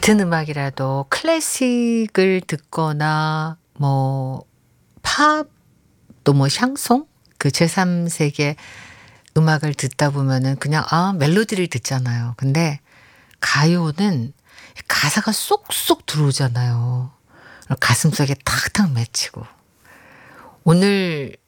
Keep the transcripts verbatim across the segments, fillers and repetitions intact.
같은 음악이라도 클래식을 듣거나 뭐 팝 또 뭐 샹송 그 제삼 세계 음악을 듣다 보면은 그냥 아 멜로디를 듣잖아요. 근데 가요는 가사가 쏙쏙 들어오잖아요. 가슴속에 탁탁 맺히고. 오늘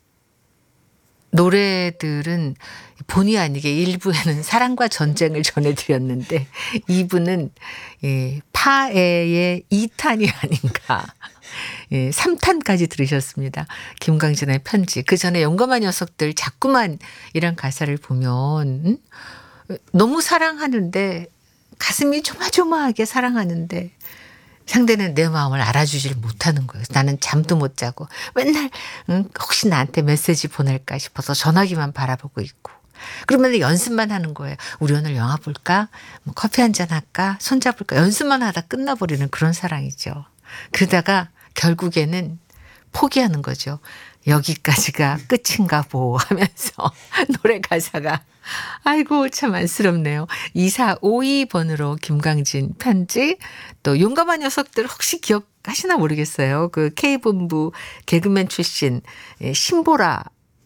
노래들은 본의 아니게 일 부에는 사랑과 전쟁을 전해드렸는데 이 부는 예, 파해의 이 탄이 아닌가. 예, 삼 탄까지 들으셨습니다. 김광진의 편지. 그 전에 용감한 녀석들 자꾸만 이란 가사를 보면 음? 너무 사랑하는데 가슴이 조마조마하게 사랑하는데 상대는 내 마음을 알아주질 못하는 거예요. 나는 잠도 못 자고 맨날 응, 혹시 나한테 메시지 보낼까 싶어서 전화기만 바라보고 있고. 그러면 연습만 하는 거예요. 우리 오늘 영화 볼까? 뭐 커피 한잔 할까? 손잡을까? 연습만 하다 끝나버리는 그런 사랑이죠. 그러다가 결국에는 포기하는 거죠. 여기까지가 끝인가 보 하면서 노래 가사가 아이고 참 안쓰럽네요. 이사오이 번으로 김광진 편지 또 용감한 녀석들 혹시 기억하시나 모르겠어요. 그 K본부 개그맨 출신 신보라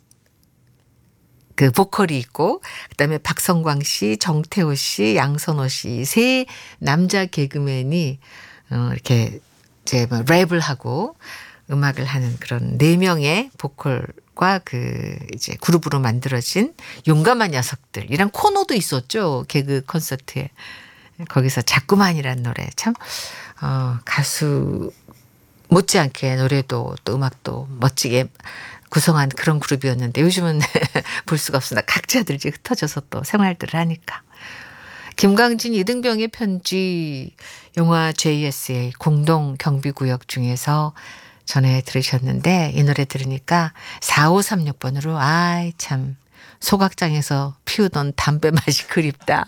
그 보컬이 있고 그다음에 박성광 씨, 정태호 씨, 양선호 씨 세 남자 개그맨이 어 이렇게 이제 뭐 랩을 하고 음악을 하는 그런 네 명의 보컬과 그 이제 그룹으로 만들어진 용감한 녀석들이란 코너도 있었죠. 개그 콘서트에. 거기서 자꾸만이란 노래 참 어, 가수 못지않게 노래도 또 음악도 멋지게 구성한 그런 그룹이었는데 요즘은 볼 수가 없습니다. 각자들 이제 흩어져서 또 생활들을 하니까. 김광진 이등병의 편지 영화 제이에스의 공동 경비구역 중에서 전에 들으셨는데 이 노래 들으니까 사오삼육 번으로 아이 참 소각장에서 피우던 담배 맛이 그립다.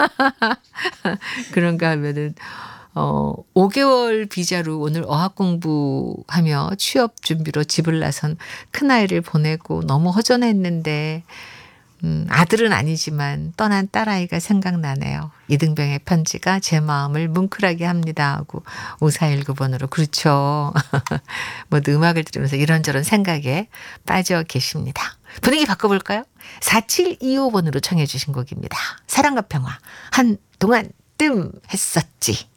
그런가 하면은 어, 오 개월 비자로 오늘 어학 공부하며 취업 준비로 집을 나선 큰아이를 보내고 너무 허전했는데 음, 아들은 아니지만 떠난 딸아이가 생각나네요. 이등병의 편지가 제 마음을 뭉클하게 합니다 하고 오사일구 번으로 그렇죠. 모두 음악을 들으면서 이런저런 생각에 빠져 계십니다. 분위기 바꿔볼까요? 사칠이오 번으로 청해 주신 곡입니다. 사랑과 평화 한동안 뜸 했었지.